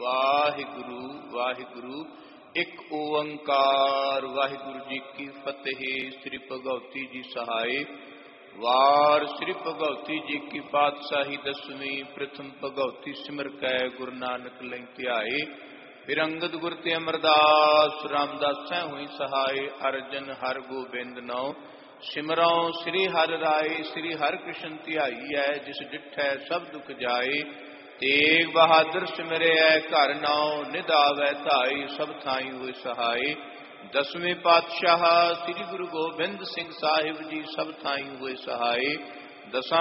ਵਾਹਿਗੁਰੂ ਵਾਹਿਗੁਰੂ। ਇੱਕ ਓੰਕਾਰ। ਵਾਹਿਗੁਰੂ ਜੀ ਕੀ ਫਤਿਹ। ਸ੍ਰੀ ਭਗਵਤੀ ਜੀ ਸਹਾਇ। ਵਾਰ ਸ੍ਰੀ ਭਗਵਤੀ ਜੀ ਕੀ ਪਾਤਸ਼ਾਹੀ ਦਸਵੀਂ। ਪ੍ਰਥਮ ਭਗਵਤੀ ਸਿਮਰ ਕੈ ਗੁਰੂ ਨਾਨਕ ਲਈ ਧਿਆਏ। ਫਿਰ ਅੰਗਦ ਗੁਰ ਤੇ ਅਮਰਦਾਸ ਰਾਮਦਾਸੈ ਹੋਈ ਸਹਾਇ। ਅਰਜਨ ਹਰ ਗੋਬਿੰਦ ਨਉ ਸਿਮਰਉ ਸ੍ਰੀ ਹਰਿ ਰਾਏ। ਸ੍ਰੀ ਹਰਿ ਕ੍ਰਿਸ਼ਨ ਧਿਆਈਐ ਜਿਸ ਡਿਠੈ ਸਭ ਦੁਖ ਜਾਏ। ਤੇਗ ਬਹਾਦਰ ਸਿਮਰਿਐ ਘਰ ਨਾਉ ਨਿਧ ਆਵੈ ਧਾਈ। ਸਭ ਥਾਈ ਹੋਏ ਸਹਾਈ। ਦਸਵੇਂ ਪਾਤਸ਼ਾਹ ਸ੍ਰੀ ਗੁਰੂ ਗੋਬਿੰਦ ਸਿੰਘ ਸਾਹਿਬ ਜੀ ਸਭ ਥਾਈ ਹੋਏ ਸਹਾਈ। ਦਸਾਂ